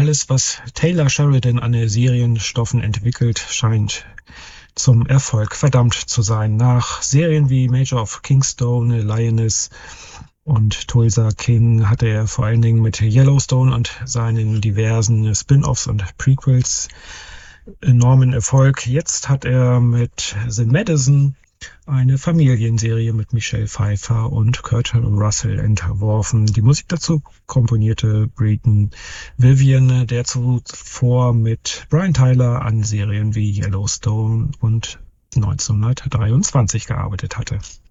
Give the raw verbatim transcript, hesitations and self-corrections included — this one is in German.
Alles, was Taylor Sheridan an Serienstoffen entwickelt, scheint zum Erfolg verdammt zu sein. Nach Serien wie Major of Kingstone, Lioness und Tulsa King hatte er vor allen Dingen mit Yellowstone und seinen diversen Spin-offs und Prequels enormen Erfolg. Jetzt hat er mit The Madison eine Familienserie mit Michelle Pfeiffer und Kurt Russell entworfen. Die Musik dazu komponierte Breton Vivian, der zuvor mit Brian Tyler an Serien wie Yellowstone und neunzehnhundertdreiundzwanzig gearbeitet hatte.